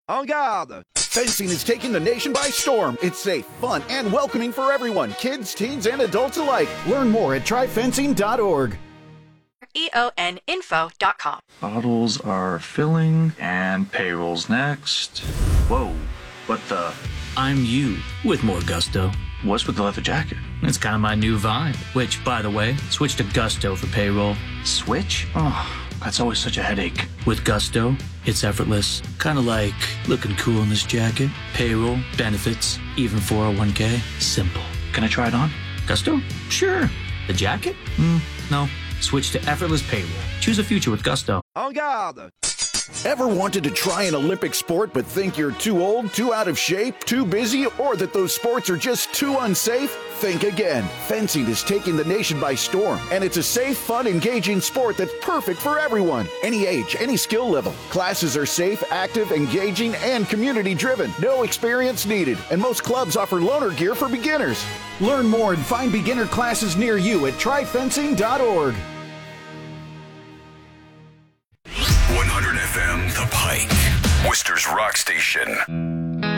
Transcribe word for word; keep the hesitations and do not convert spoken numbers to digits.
En garde! Fencing is taking the nation by storm. It's safe, fun, and welcoming for everyone, kids, teens, and adults alike. Learn more at try fencing dot org. E O N info dot com. Bottles are filling, and payroll's next. Whoa, what the? I'm you with more gusto. What's with the leather jacket? It's kind of my new vibe, which, by the way, switch to Gusto for payroll. Switch? Oh, that's always such a headache. With Gusto, it's effortless. Kind of like looking cool in this jacket. Payroll, benefits, even four oh one k. Simple. Can I try it on? Gusto? Sure. The jacket? Mm, no. Switch to effortless payroll. Choose a future with Gusto. En garde! Ever wanted to try an Olympic sport but think you're too old, too out of shape, too busy, or that those sports are just too unsafe? Think again. Fencing is taking the nation by storm, and it's a safe, fun, engaging sport that's perfect for everyone. Any age, any skill level. Classes are safe, active, engaging, and community-driven. No experience needed, and most clubs offer loaner gear for beginners. Learn more and find beginner classes near you at try fencing dot org. one hundred F M The Pike, Worcester's rock station.